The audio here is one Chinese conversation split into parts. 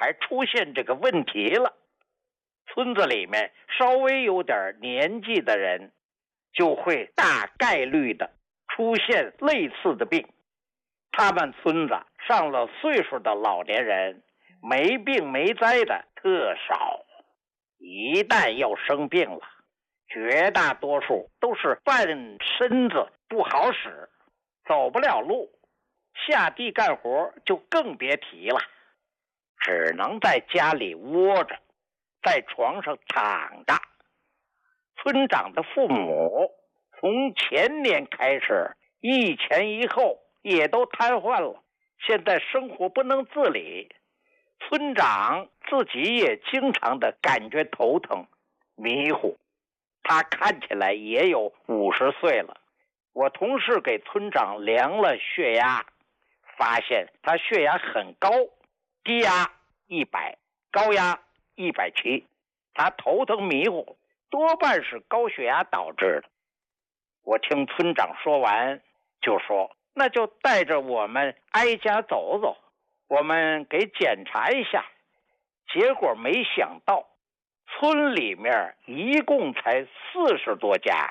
还出现这个问题了。村子里面稍微有点年纪的人，就会大概率的出现类似的病。他们村子上了岁数的老年人，没病没灾的特少。一旦要生病了，绝大多数都是半身子不好使，走不了路，下地干活就更别提了，只能在家里窝着，在床上躺着。村长的父母从前年开始一前一后也都瘫痪了，现在生活不能自理。村长自己也经常的感觉头疼迷糊，他看起来也有50岁了。我同事给村长量了血压，发现他血压很高，低压100，高压170。他头疼迷糊，多半是高血压导致的。我听村长说完就说，那就带着我们挨家走走，我们给检查一下。结果没想到村里面一共才40多家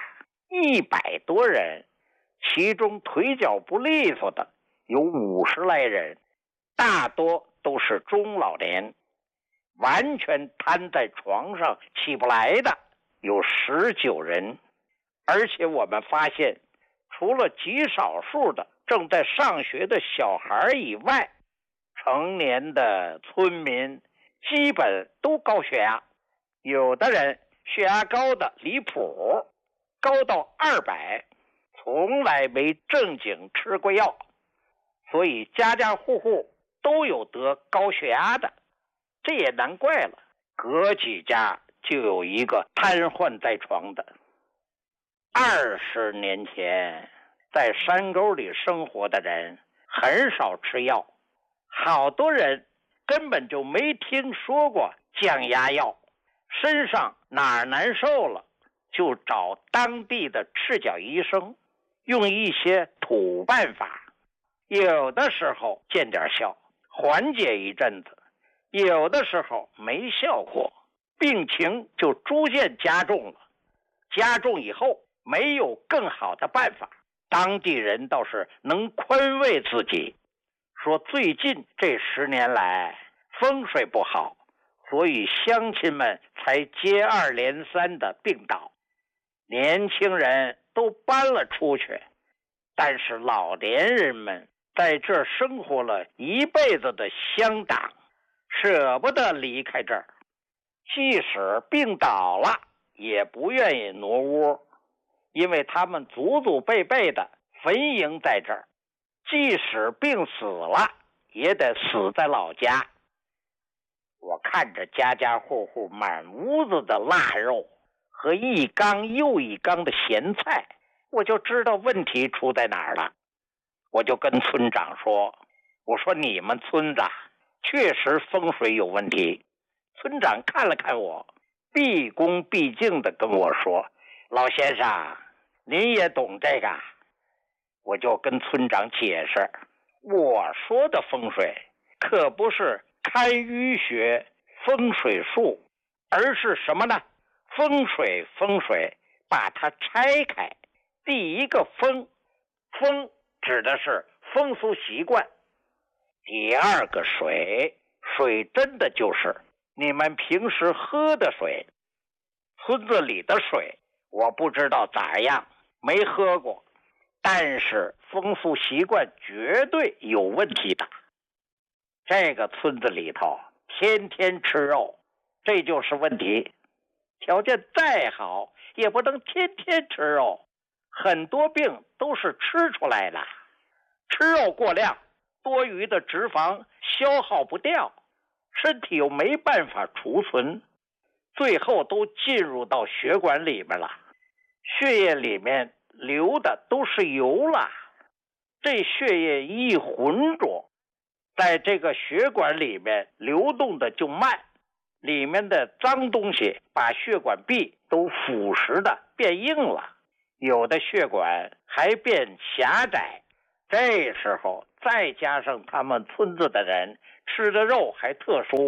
，100多人，其中腿脚不利索的有50来人，大多都是中老年，完全瘫在床上起不来的有19人。而且我们发现，除了极少数的正在上学的小孩以外，成年的村民基本都高血压，有的人血压高的离谱，高到200，从来没正经吃过药，所以家家户户都有得高血压的。这也难怪了，隔几家就有一个瘫痪在床的。20年前，在山沟里生活的人很少吃药，好多人根本就没听说过降压药，身上哪儿难受了就找当地的赤脚医生，用一些土办法，有的时候见点效，缓解一阵子，有的时候没效果，病情就逐渐加重了。加重以后没有更好的办法，当地人倒是能宽慰自己，说最近这10年来风水不好，所以乡亲们才接二连三的病倒，年轻人都搬了出去，但是老年人们在这生活了一辈子的乡党，舍不得离开这儿，即使病倒了也不愿意挪窝，因为他们祖祖辈辈的坟茔在这儿，即使病死了也得死在老家。我看着家家户户满屋子的腊肉和一缸又一缸的咸菜，我就知道问题出在哪儿了。我就跟村长说，我说你们村子确实风水有问题。村长看了看我，毕恭毕敬地跟我说，老先生您也懂这个。我就跟村长解释，我说的风水可不是堪舆学风水术，而是什么呢？风水把它拆开。第一个风指的是风俗习惯，第二个水真的就是你们平时喝的水。村子里的水我不知道咋样，没喝过，但是风俗习惯绝对有问题的。这个村子里头天天吃肉，这就是问题。条件再好也不能天天吃肉，很多病都是吃出来的。吃肉过量，多余的脂肪消耗不掉，身体又没办法储存，最后都进入到血管里面了，血液里面流的都是油了。这血液一浑浊，在这个血管里面流动的就慢，里面的脏东西把血管壁都腐蚀的变硬了，有的血管还变狭窄。这时候再加上他们村子的人吃的肉还特殊，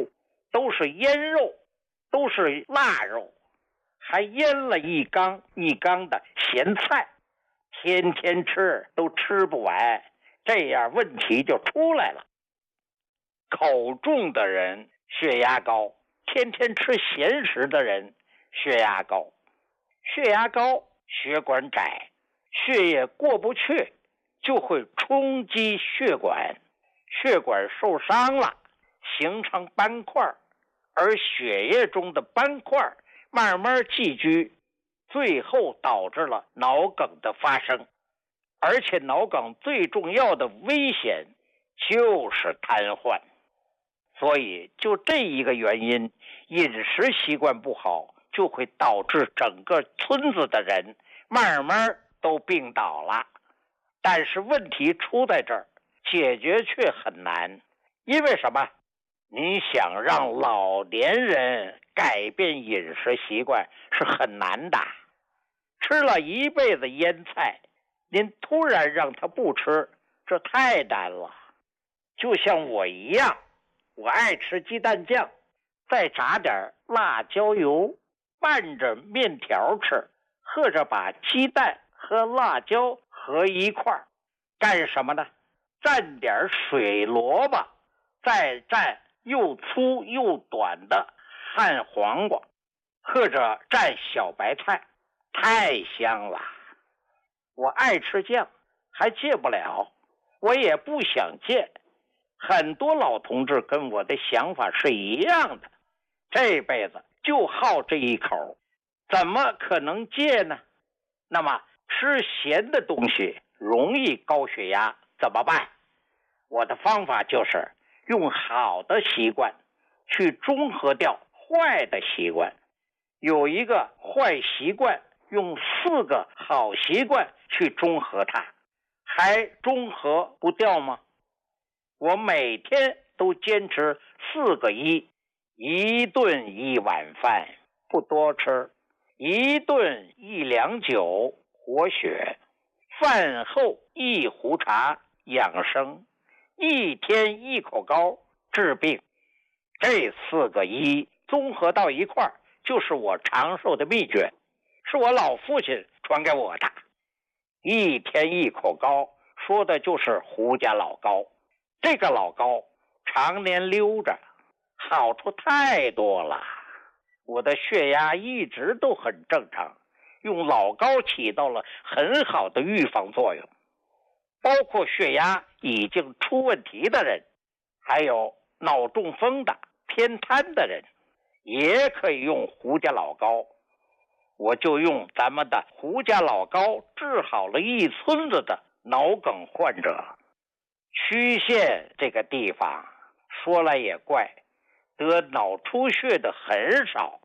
都是腌肉，都是腊肉，还腌了一缸一缸的咸菜，天天吃都吃不完，这样问题就出来了。口重的人血压高，天天吃咸食的人血压高，血压高血管窄，血液过不去，就会冲击血管，血管受伤了，形成斑块，而血液中的斑块慢慢积聚，最后导致了脑梗的发生。而且脑梗最重要的危险就是瘫痪。所以就这一个原因，饮食习惯不好，就会导致整个村子的人慢慢都病倒了。但是问题出在这儿，解决却很难。因为什么？你想让老年人改变饮食习惯是很难的。吃了一辈子腌菜，您突然让他不吃，这太难了。就像我一样，我爱吃鸡蛋酱，再炸点辣椒油，拌着面条吃，或者把鸡蛋和辣椒合一块儿，干什么呢？蘸点水萝卜，再蘸又粗又短的旱黄瓜，或者蘸小白菜，太香了。我爱吃酱，还戒不了，我也不想戒。很多老同志跟我的想法是一样的，这辈子就好这一口，怎么可能戒呢？那么吃咸的东西容易高血压，怎么办？我的方法就是用好的习惯去中和掉坏的习惯。有一个坏习惯，用4个好习惯去中和它，还中和不掉吗？我每天都坚持4个1：一顿1碗饭，不多吃；一顿1两酒，活血；饭后1壶茶，养生；一天1口膏，治病。这4个1综合到一块儿，就是我长寿的秘诀，是我老父亲传给我的。一天1口膏，说的就是胡家老膏。这个老膏常年溜着，好处太多了。我的血压一直都很正常，用老膏起到了很好的预防作用。包括血压已经出问题的人，还有脑中风的、偏瘫的人，也可以用胡家老膏。我就用咱们的胡家老膏治好了一村子的脑梗患者。区县这个地方说来也怪，得脑出血的很少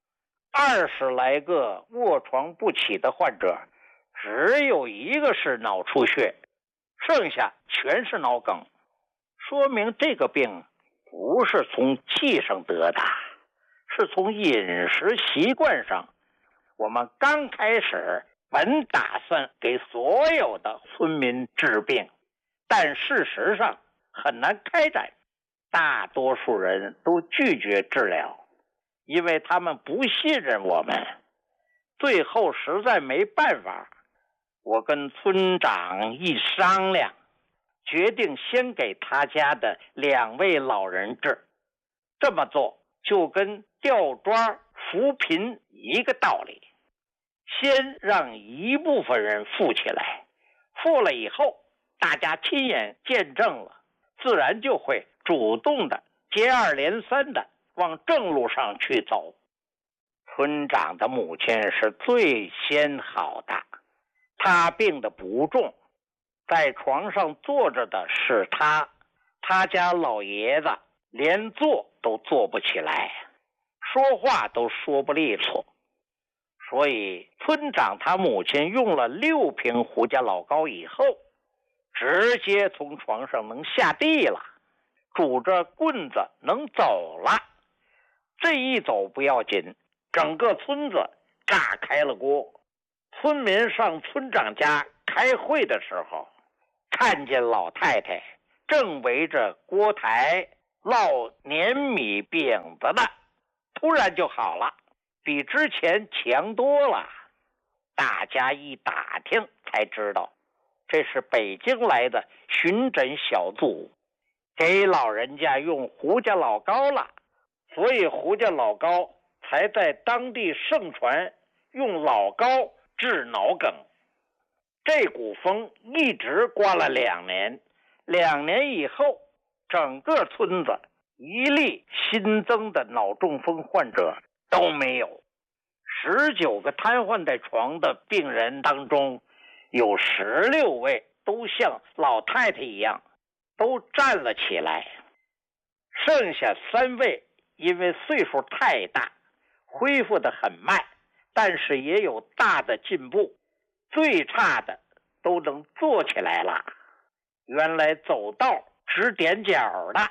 ，20来个卧床不起的患者，只有1个是脑出血，剩下全是脑梗。说明这个病不是从气上得的，是从饮食习惯上。我们刚开始本打算给所有的村民治病，但事实上很难开展，大多数人都拒绝治疗，因为他们不信任我们。最后实在没办法，我跟村长一商量，决定先给他家的2位老人治。这么做就跟吊庄扶贫一个道理，先让一部分人富起来，富了以后大家亲眼见证了，自然就会主动的接二连三的往正路上去走。村长的母亲是最先好的，她病得不重，在床上坐着的是他家老爷子连坐都坐不起来，说话都说不利索。所以村长他母亲用了6瓶胡家老膏以后，直接从床上能下地了，拄着棍子能走了。这一走不要紧，整个村子炸开了锅。村民上村长家开会的时候，看见老太太正围着锅台烙粘米饼子的，突然就好了，比之前强多了。大家一打听才知道，这是北京来的巡诊小组，给老人家用胡家老膏了，所以胡家老膏才在当地盛传用老膏治脑梗。这股风一直刮了2年，2年以后，整个村子一例新增的脑中风患者都没有。19个瘫痪在床的病人当中，有16位都像老太太一样，都站了起来。剩下3位因为岁数太大，恢复得很慢，但是也有大的进步。最差的都能坐起来了。原来走道直踮脚的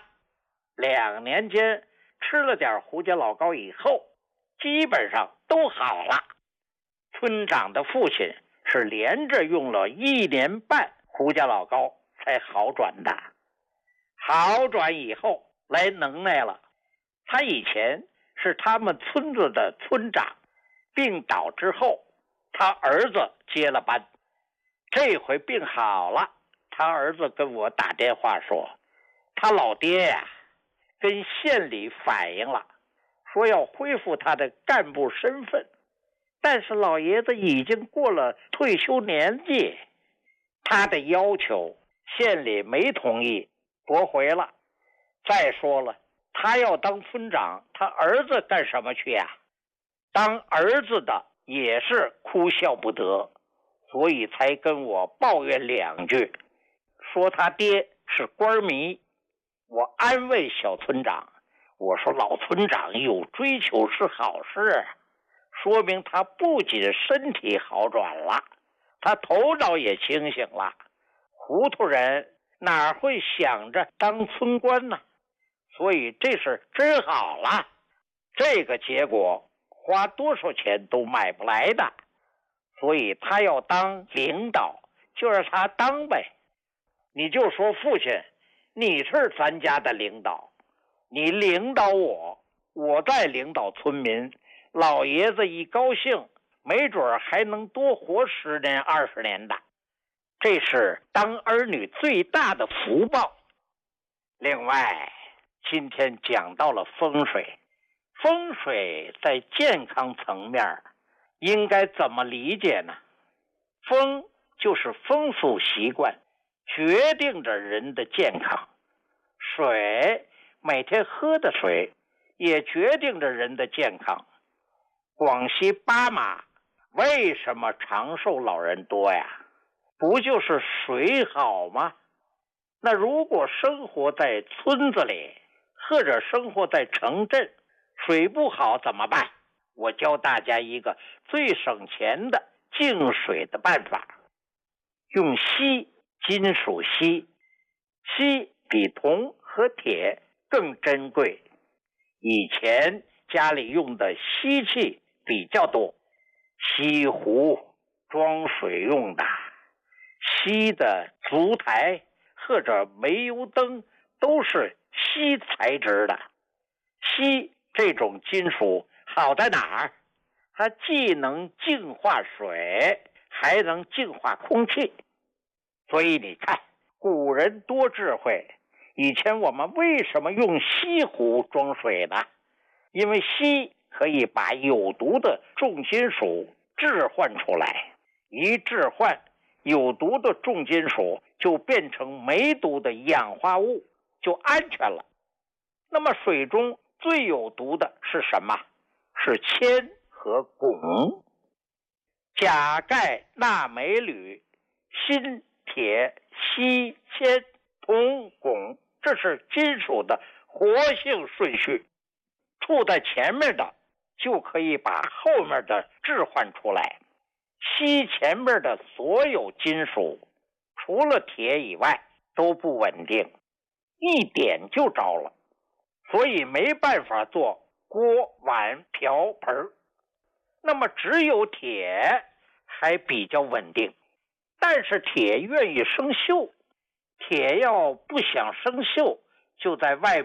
，2年间吃了点胡家老膏以后，基本上都好了。村长的父亲是连着用了1年半胡家老膏才好转的。好转以后来能耐了，他以前是他们村子的村长，病倒之后他儿子接了班。这回病好了，他儿子跟我打电话说，他老爹呀，跟县里反映了，说要恢复他的干部身份，但是老爷子已经过了退休年纪，他的要求县里没同意，驳回了。再说了，他要当村长，他儿子干什么去呀？当儿子的也是哭笑不得，所以才跟我抱怨2句，说他爹是官迷。我安慰小村长，我说老村长有追求是好事，说明他不仅身体好转了，他头脑也清醒了。糊涂人哪会想着当村官呢？所以这事真好了，这个结果花多少钱都买不来的。所以他要当领导，就让他当呗。你就说父亲，你是咱家的领导，你领导我，我再领导村民，老爷子一高兴，没准还能多活10年20年的。这是当儿女最大的福报。另外，今天讲到了风水，风水在健康层面应该怎么理解呢？风就是风俗习惯，决定着人的健康。水，每天喝的水，也决定着人的健康。广西巴马为什么长寿老人多呀？不就是水好吗？那如果生活在村子里，或者生活在城镇，水不好怎么办？我教大家一个最省钱的净水的办法，用锡，金属锡，锡比铜和铁更珍贵。以前家里用的锡器比较多，锡壶装水用的，锡的烛台或者煤油灯都是锡材质的。锡这种金属好在哪儿？它既能净化水，还能净化空气。所以你看，古人多智慧。以前我们为什么用锡壶装水呢？因为锡可以把有毒的重金属置换出来，一置换，有毒的重金属就变成没毒的氧化物，就安全了。那么水中最有毒的是什么？是铅和汞。钾、钙、钠、镁、铝、锌、铁、锡、铅、铜、汞，这是金属的活性顺序。处在前面的就可以把后面的置换出来。锡前面的所有金属，除了铁以外都不稳定，一点就着了，所以没办法做锅、碗、瓢、盆。那么只有铁还比较稳定，但是铁愿意生锈，铁要不想生锈，就在外边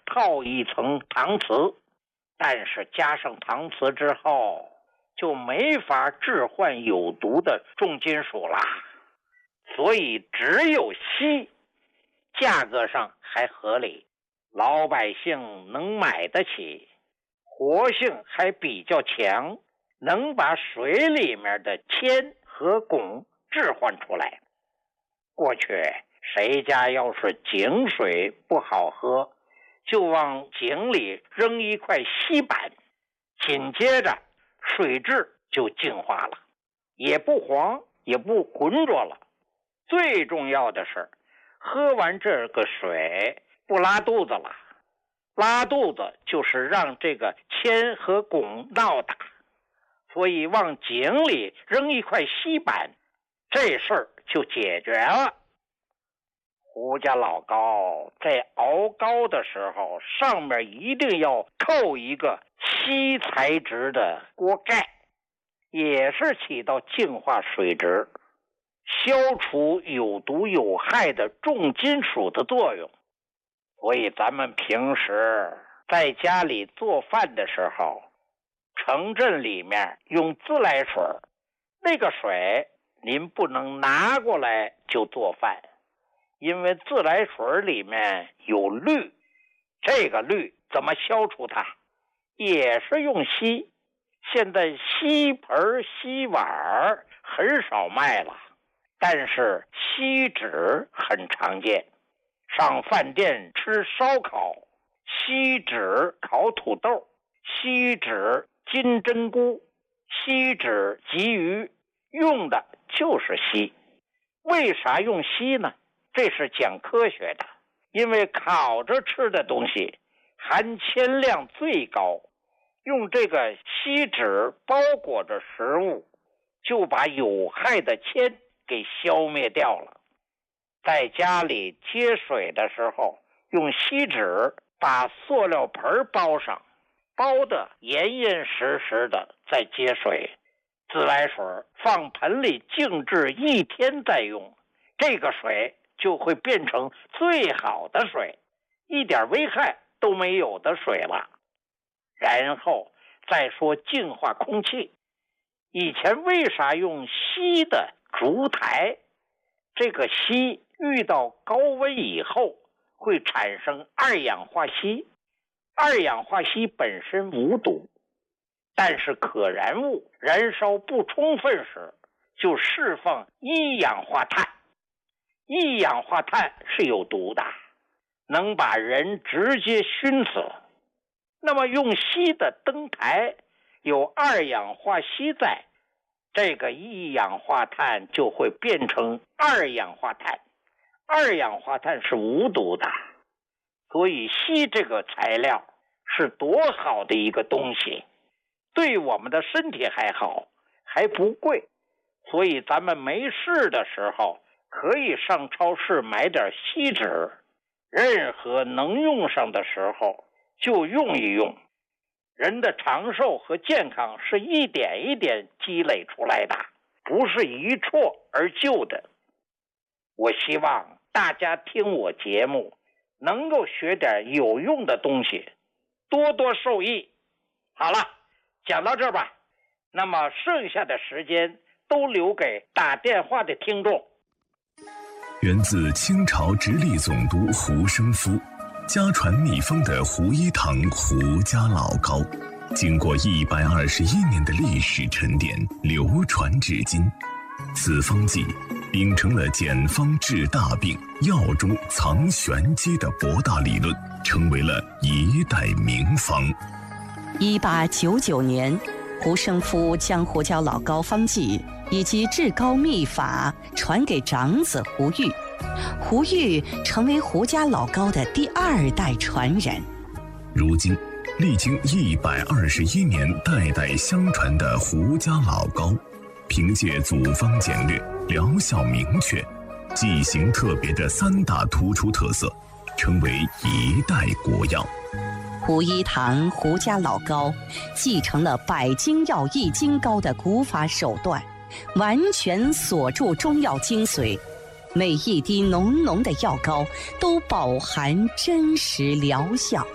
套一层搪瓷，但是加上搪瓷之后，就没法置换有毒的重金属啦。所以只有锡，价格上还合理，老百姓能买得起，活性还比较强，能把水里面的铅和汞置换出来。过去谁家要是井水不好喝，就往井里扔一块锡板，紧接着水质就净化了，也不黄也不浑浊了。最重要的是，喝完这个水不拉肚子了。拉肚子就是让这个铅和汞闹大，所以往井里扔一块锡板，这事儿就解决了。胡家老糕在熬糕的时候，上面一定要扣一个锡材质的锅盖，也是起到净化水质、消除有毒有害的重金属的作用。所以咱们平时在家里做饭的时候，城镇里面用自来水，那个水您不能拿过来就做饭，因为自来水里面有氯，这个氯怎么消除它？也是用锡。现在锡盆锡碗很少卖了，但是锡纸很常见。上饭店吃烧烤，锡纸烤土豆，锡纸金针菇，锡纸鲫鱼，用的就是锡。为啥用锡呢？这是讲科学的，因为烤着吃的东西含铅量最高，用这个锡纸包裹着食物，就把有害的铅给消灭掉了。在家里接水的时候，用锡纸把塑料盆包上，包得严严实实的，再接水。自来水放盆里静置1天再用，这个水就会变成最好的水，一点危害都没有的水了。然后再说净化空气，以前为啥用锡的烛台？这个锡遇到高温以后会产生二氧化锡，二氧化锡本身无毒，但是可燃物燃烧不充分时就释放一氧化碳，一氧化碳是有毒的，能把人直接熏死。那么用锡的灯台有二氧化锡在，这个一氧化碳就会变成二氧化碳，二氧化碳是无毒的。所以锡这个材料是多好的一个东西，对我们的身体还好，还不贵。所以咱们没事的时候可以上超市买点锡纸，任何能用上的时候就用一用。人的长寿和健康是一点一点积累出来的，不是一蹴而就的。我希望大家听我节目能够学点有用的东西，多多受益。好了，讲到这儿吧，那么剩下的时间都留给打电话的听众。 源自清朝直隶总督胡生夫，家传秘方的胡一堂胡家老糕，经过121年的历史沉淀，流传至今。此方剂秉承了简方治大病、药中藏玄机的博大理论，成为了一代名方。 1899年，胡生夫将胡椒老膏方剂以及制膏秘法传给长子胡玉，胡玉成为胡家老膏的第2代传人。 如今历经121年代代相传的胡家老膏，凭借组方简略、疗效明确、剂型特别的3大突出特色，成为一代国药。 胡一堂胡家老膏继承了百精药易筋膏的古法手段，完全锁住中药精髓，每一滴浓浓的药膏都饱含真实疗效。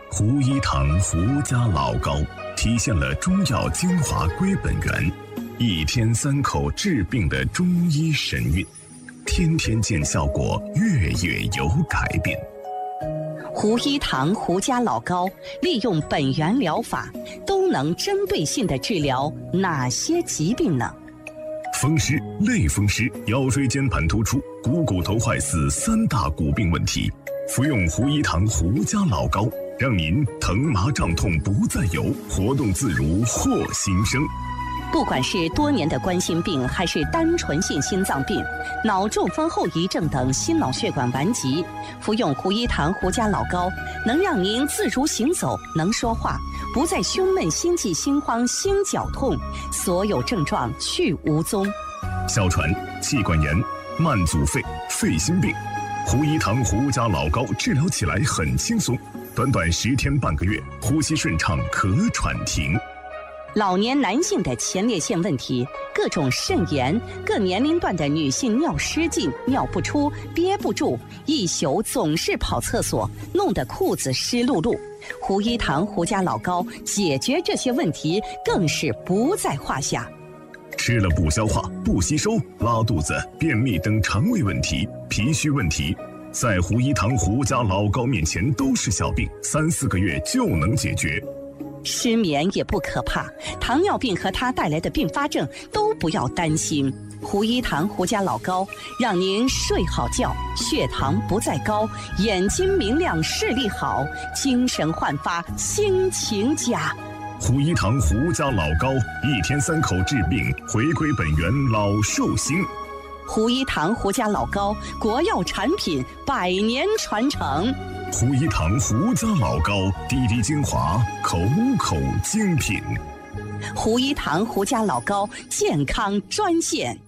胡一堂胡家老膏体现了中药精华归本源，一天3口治病的中医神韵，天天见效果，月月有改变。 胡一堂胡家老膏利用本源疗法，都能针对性地治疗哪些疾病呢？ 风湿、类风湿、腰椎间盘突出、股头坏死3大骨病问题，服用胡一堂胡家老膏，让您疼麻胀痛不再有，活动自如获新生。 不管是多年的冠心病，还是单纯性心脏病、脑中风后遗症等心脑血管顽疾，服用胡一堂胡家老膏，能让您自如行走，能说话，不再胸闷、心悸、心慌、心绞痛，所有症状去无踪。 哮喘、气管炎、慢阻肺、肺心病，胡一堂胡家老膏治疗起来很轻松，短短10天半个月，呼吸顺畅，咳喘停。 老年男性的前列腺问题，各种肾炎，各年龄段的女性尿失禁、尿不出、憋不住，一宿总是跑厕所，弄得裤子湿漉漉。胡一堂胡家老膏解决这些问题更是不在话下。 吃了不消化、不吸收、拉肚子、便秘等肠胃问题、脾虚问题，在胡一堂胡家老膏面前都是小病，3、4个月就能解决。 失眠也不可怕，糖尿病和它带来的并发症都不要担心。胡一堂胡家老膏让您睡好觉，血糖不再高，眼睛明亮，视力好，精神焕发，心情佳。 胡一堂胡家老膏，1天3口治病，回归本源，老寿星。 胡一堂胡家老膏，国药产品，100年传承。 胡一堂胡家老膏，滴滴精华，口口精品。 胡一堂胡家老膏健康专线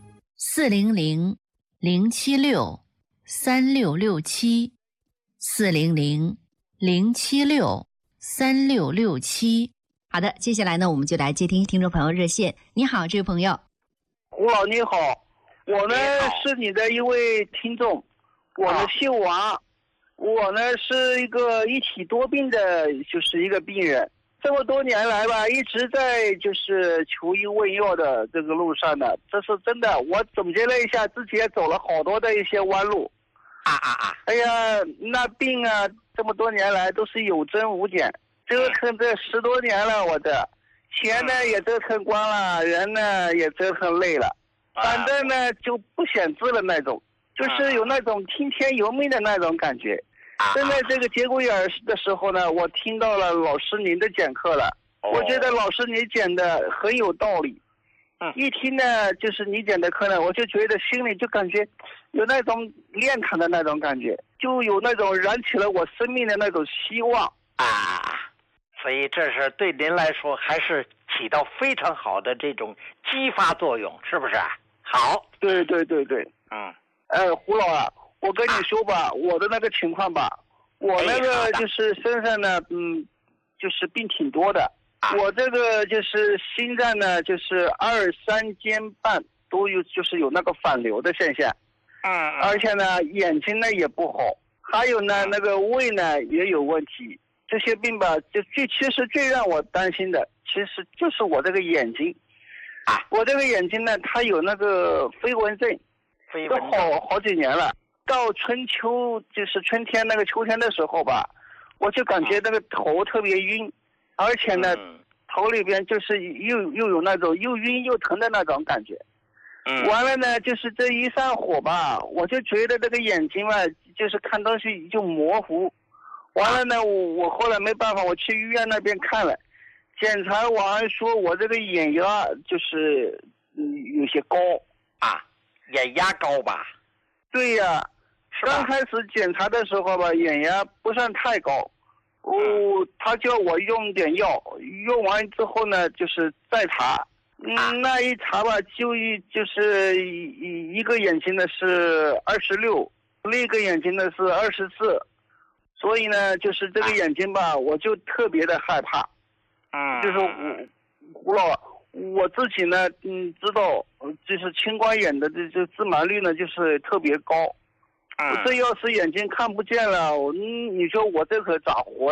：400-076-3667，400-076-3667。好的，接下来呢，我们就来接听众朋友热线。你好，这位朋友。 胡老你好，我呢是你的一位听众，我呢姓王，我呢是一个一体多病的，就是一个病人。这么多年来吧，一直在就是求医问药的这个路上呢，这是真的。我总结了一下，自己也走了好多的一些弯路。哎呀，那病啊，这么多年来都是有增无减，折腾这10多年了，我的钱呢也折腾光了，人呢也折腾累了，反正呢就不显字了那种，就是有那种听天由命的那种感觉。正在这个节骨眼的时候呢，我听到了老师您的讲课了，我觉得老师你讲的很有道理。一听呢，就是你讲的课呢，我就觉得心里就感觉有那种炼堂的那种感觉，就有那种燃起了我生命的那种希望所以这是对您来说还是起到非常好的这种激发作用，是不是？好， 对。胡老啊，我跟你说吧，我的那个情况吧，我那个就是身上呢，就是病挺多的。我这个就是心脏呢，就是2、3间半都有，就是有那个反流的现象。而且呢，眼睛呢也不好，还有呢，那个胃呢也有问题。这些病吧，其实最让我担心的，其实就是我这个眼睛。我这个眼睛呢，它有那个飞蚊症，都好几年了。到春秋，就是春天那个秋天的时候吧，我就感觉那个头特别晕，而且呢，头里边就是又有那种又晕又疼的那种感觉。完了呢，就是这一上火吧，我就觉得这个眼睛嘛，就是看东西就模糊。完了呢，我后来没办法，我去医院那边看了，检查完说我这个眼压就是有些高眼压高吧？ 对呀，刚开始检查的时候吧，眼压不算太高。他叫我用点药，用完之后呢，就是再查。那一查吧，就是一个眼睛呢是26，另一个眼睛呢是24。所以呢，就是这个眼睛吧，我就特别的害怕。就是胡老，我自己呢，知道，就是青光眼的这致盲率呢，就是特别高。这要是眼睛看不见了，你说我这可咋活呀？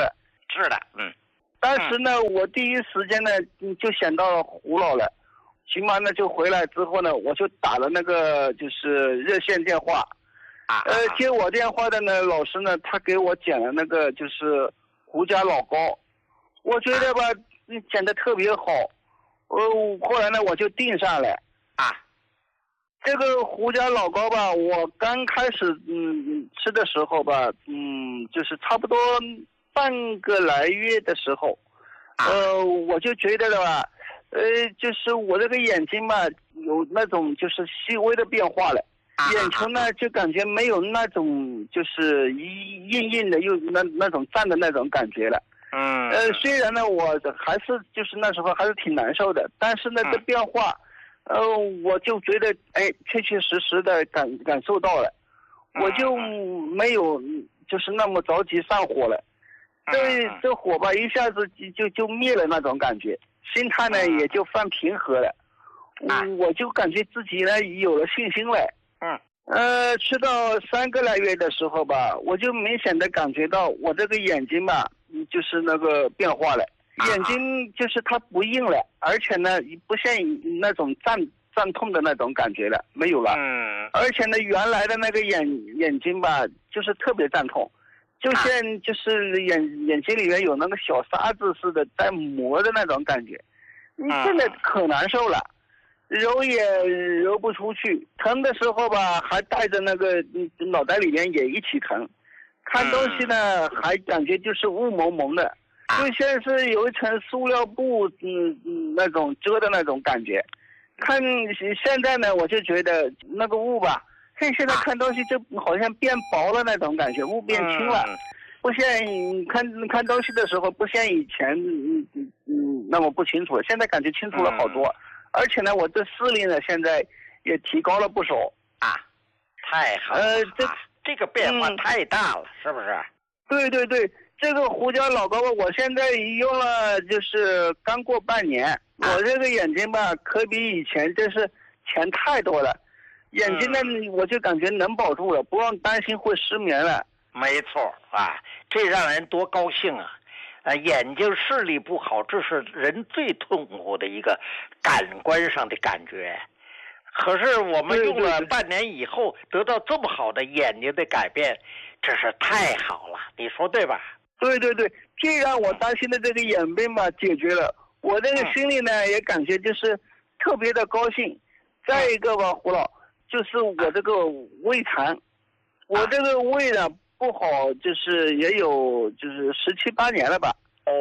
是的， 当时呢，我第一时间呢就想到胡老了，急忙呢就回来之后呢，我就打了那个就是热线电话，接我电话的呢老师呢，他给我讲了那个就是胡家老高，我觉得吧讲的特别好，后来呢我就订上了。这个胡家老高吧，我刚开始吃的时候吧，就是差不多半个来月的时候，我就觉得了吧，就是我这个眼睛吧有那种就是细微的变化了，眼球呢就感觉没有那种就是硬硬的又那种胀的那种感觉了。虽然呢我还是就是那时候还是挺难受的，但是呢这变化。我就觉得，确确实实的感受到了，我就没有就是那么着急上火了，这火吧一下子就灭了那种感觉，心态呢也就放平和了，我就感觉自己呢有了信心了。吃到3个来月的时候吧，我就明显的感觉到我这个眼睛吧，就是那个变化了。眼睛就是它不硬了，而且呢不像那种胀痛的那种感觉了，没有了。而且呢原来的那个眼睛吧，就是特别胀痛，就像就是眼睛里面有那个小沙子似的在磨的那种感觉，真的可难受了，揉也揉不出去，疼的时候吧还带着那个脑袋里面也一起疼，看东西呢还感觉就是雾蒙蒙的。就像是有一层塑料布，那种遮的那种感觉。看现在呢，我就觉得那个雾吧，现在看东西就好像变薄了那种感觉，雾变轻了，不像看东西的时候不像以前那么不清楚了，现在感觉清楚了好多。而且呢，我这视力呢现在也提高了不少。 太好了。这个变化太大了，是不是？ 对。这个胡椒老高吧，我现在用了就是刚过半年，我这个眼睛吧可比以前真是强太多了，眼睛呢我就感觉能保住了，不用担心会失眠了。 没错这让人多高兴啊！眼睛视力不好，这是人最痛苦的一个感官上的感觉。可是我们用了半年以后得到这么好的眼睛的改变，这是太好了，你说对吧？ 对，既然我担心的这个眼病吧解决了，我这个心里呢也感觉就是特别的高兴。再一个吧，胡老，就是我这个胃肠，我这个胃呢不好，就是也有就是17、18年了吧。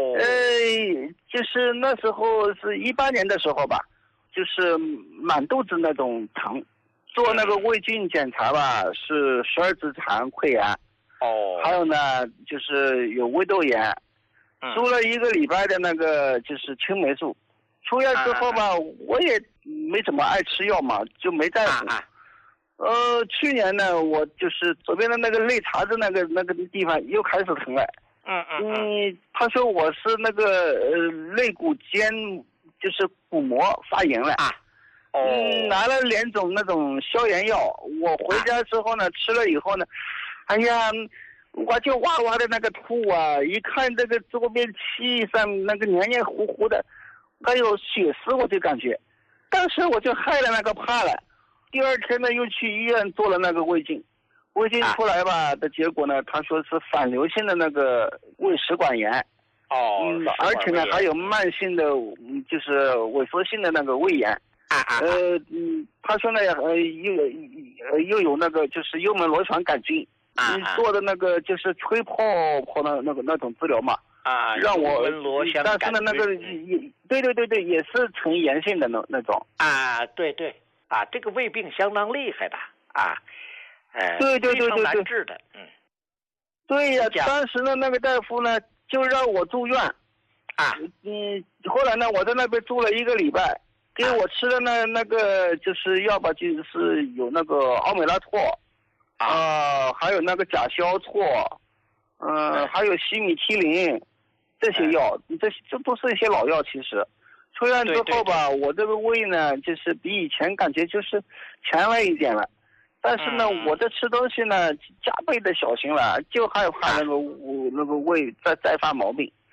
就是那时候是18年的时候吧，就是满肚子那种疼，做那个胃镜检查吧是12指肠溃疡。还有呢，就是有胃窦炎，输了1个礼拜的那个就是青霉素，出院之后吧，我也没怎么爱吃药嘛，就没在乎。去年呢，我就是左边的那个肋茬子那个地方又开始疼了。他说我是那个肋骨间就是骨膜发炎了。拿了2种那种消炎药，我回家之后呢，吃了以后呢。哎呀，我就哇哇的那个吐啊！一看这个桌边气上那个黏黏糊糊的，还有血丝，我就感觉，当时我就害了那个怕了。第2天呢，又去医院做了那个胃镜，胃镜出来吧的结果呢，他说是反流性的那个胃食管炎。而且呢还有慢性的就是萎缩性的那个胃炎。他说呢又有那个就是幽门螺旋杆菌。做的那个就是吹泡的那种治疗嘛，让我，但是呢那个对，也是呈炎性的那种。 对，这个胃病相当厉害的对， 非常难治的。 对呀，当时的那个大夫呢就让我住院。后来呢我在那边住了1个礼拜，给我吃的那个就是药吧，就是有那个奥美拉托。还有那个甲硝唑，还有西米替林，这些药，这都是一些老药。其实，出院之后吧，我这个胃呢，就是比以前感觉就是强了一点了，但是呢，我这吃东西呢加倍的小心了，就害怕那个胃再发毛病。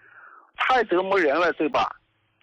太折磨人了，对吧？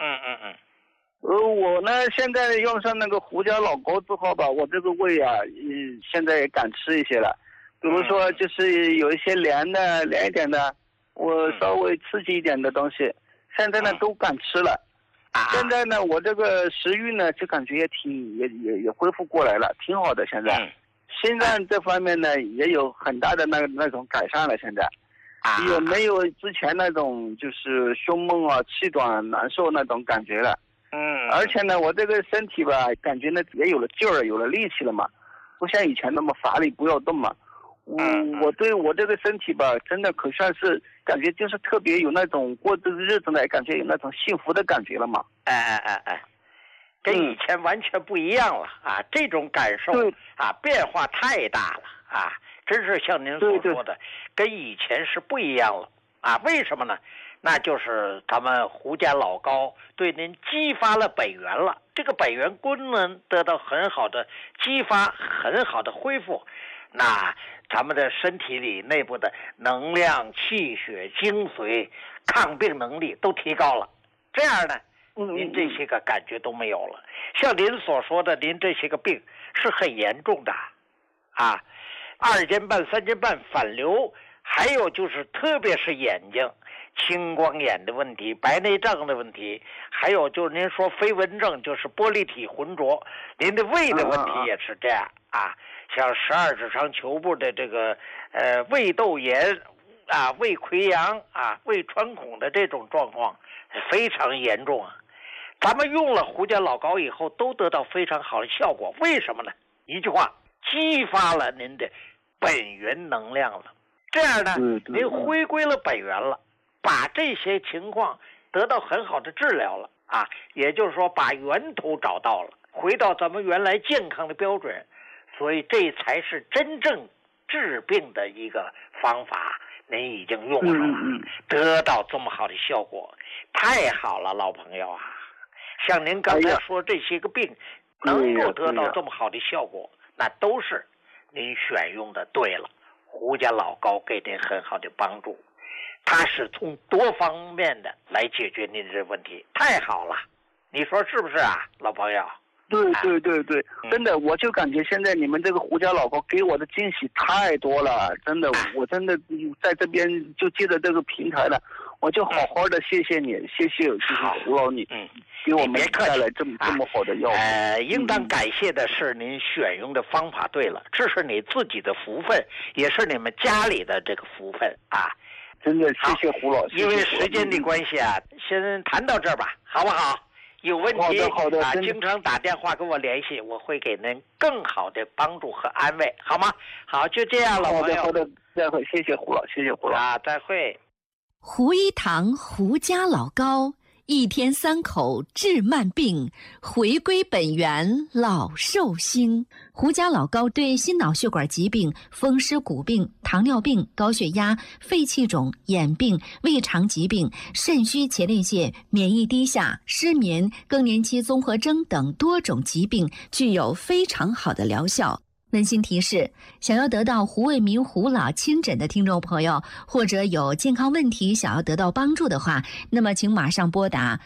我呢现在用上那个胡椒老膏之后吧，我这个胃啊，现在也敢吃一些了。比如说就是有一些凉一点的，我稍微刺激一点的东西，现在呢都敢吃了。现在呢我这个食欲呢就感觉也恢复过来了，挺好的。现在心脏这方面呢也有很大的那种改善了。现在也没有之前那种就是胸闷啊、气短难受那种感觉了。而且呢，我这个身体吧，感觉呢也有了劲儿，有了力气了嘛，不像以前那么乏力不要动嘛。我对我这个身体吧，真的可算是感觉就是特别有那种过这个日子呢，感觉有那种幸福的感觉了嘛。 跟以前完全不一样了啊！这种感受啊，变化太大了啊！真是像您所说的，跟以前是不一样了啊！为什么呢？那就是咱们胡家老膏对您激发了本源了，这个本源功能得到很好的激发，很好的恢复，那咱们的身体里内部的能量、气血、精髓、抗病能力都提高了。这样呢，您这些个感觉都没有了。像您所说的，您这些个病是很严重的啊，2斤半、3斤半反流，还有就是特别是眼睛。青光眼的问题，白内障的问题，还有就是您说飞蚊症，就是玻璃体浑浊，您的胃的问题也是这样啊。像12指肠球部的这个胃窦炎啊、胃溃疡啊、胃穿孔的这种状况非常严重啊。咱们用了胡椒老膏以后，都得到非常好的效果。为什么呢？一句话，激发了您的本源能量了。这样呢，您回归了本源了。把这些情况得到很好的治疗了啊，也就是说把源头找到了，回到咱们原来健康的标准，所以这才是真正治病的一个方法。您已经用上了，得到这么好的效果，太好了，老朋友啊！像您刚才说这些个病能够得到这么好的效果，那都是您选用的对了，胡家老膏给您很好的帮助。它是从多方面的来解决您这问题，太好了，你说是不是啊，老朋友？ 对，真的，我就感觉现在你们这个胡椒老膏给我的惊喜太多了，真的，我真的在这边就借着这个平台了，我就好好的谢谢你，谢谢就是胡老你，给我们带来这么好的药物。 应当感谢的是您选用的方法对了，这是你自己的福分，也是你们家里的这个福分啊。 真的谢谢胡老师， 因为时间的关系啊，先谈到这儿吧，好不好？有问题好的啊，经常打电话跟我联系，我会给您更好的帮助和安慰，好吗？好，就这样了，朋友。 好的，再会，谢谢胡老，谢谢胡老啊，再会。 胡一堂胡家老膏，1天3口治慢病，回归本源老寿星。胡家老膏对心脑血管疾病、风湿骨病、糖尿病、高血压、肺气肿、眼病、胃肠疾病、肾虚前列腺、免疫低下、失眠、更年期综合征等多种疾病具有非常好的疗效。温馨提示：想要得到胡卫民胡老亲诊的听众朋友，或者有健康问题想要得到帮助的话，那么请马上拨打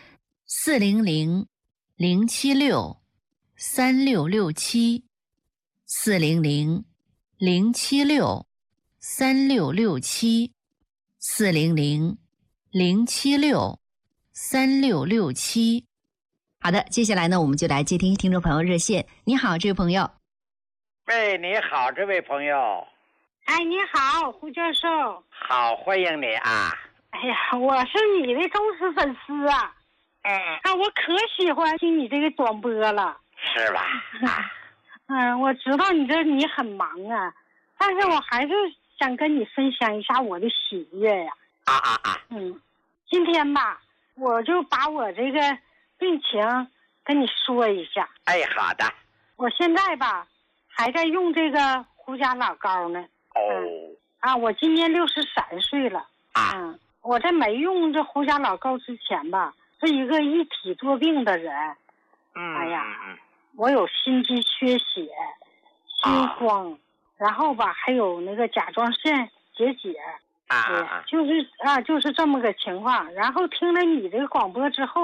400-076-3667 400-076-3667 400-076-3667。 好的，接下来呢，我们就来接听听众朋友热线。你好，这位朋友。 喂，你好，这位朋友。 哎，你好，胡教授。 好，欢迎你啊。 哎呀，我是你的忠实粉丝啊。我可喜欢听你这个转播了。 是吧？ 我知道你很忙啊，但是我还是想跟你分享一下我的喜悦呀。今天吧，我就把我这个病情跟你说一下。 哎，好的。 我现在吧还在用这个胡家老膏呢。我今年63岁了。我在没用这胡家老膏之前吧，是一个一体多病的人。我有心肌缺血、心慌，然后吧还有那个甲状腺结节， 啊， 就是这么个情况。然后听了你这个广播之后。